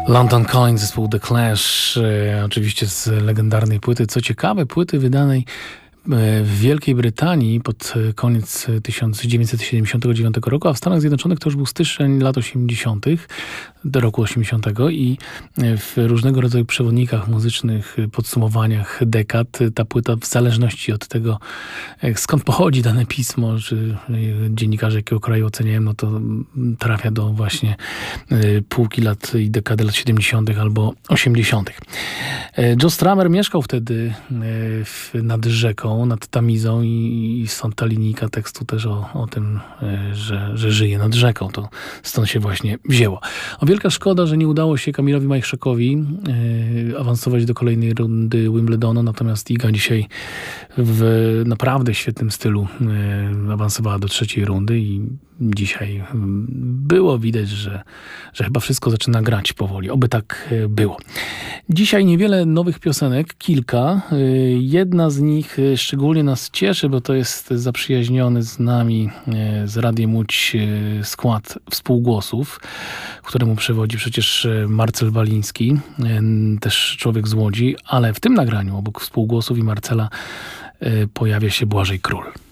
London Calling, zespół The Clash, oczywiście z legendarnej płyty. Co ciekawe, płyty wydanej w Wielkiej Brytanii pod koniec 1979 roku, a w Stanach Zjednoczonych to już był styczeń lat 80., do roku 80 i w różnego rodzaju przewodnikach muzycznych, podsumowaniach dekad ta płyta, w zależności od tego, skąd pochodzi dane pismo, czy dziennikarze jakiego kraju oceniają, no to trafia do właśnie półki lat i dekady lat 70. albo 80. Joe Strummer mieszkał wtedy nad rzeką, nad Tamizą i stąd ta linijka tekstu też o tym, że żyje nad rzeką. To stąd się właśnie wzięło. Wielka szkoda, że nie udało się Kamilowi Majchrzakowi awansować do kolejnej rundy Wimbledonu, natomiast Iga dzisiaj w naprawdę świetnym stylu awansowała do trzeciej rundy i dzisiaj było widać, że chyba wszystko zaczyna grać powoli. Oby tak było. Dzisiaj niewiele nowych piosenek, kilka. Jedna z nich szczególnie nas cieszy, bo to jest zaprzyjaźniony z nami, z Radiem Łódź skład współgłosów, któremu przewodzi przecież Marcel Waliński, też człowiek z Łodzi, ale w tym nagraniu obok współgłosów i Marcela pojawia się Błażej Król.